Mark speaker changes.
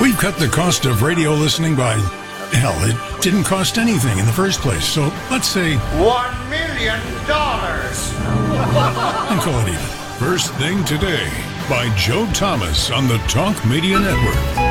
Speaker 1: We've cut the cost of radio listening by, hell, it didn't cost anything in the first place. So let's say
Speaker 2: $1 million.
Speaker 1: and call it even. First Thing Today by Joe Thomas on the Talk Media Network.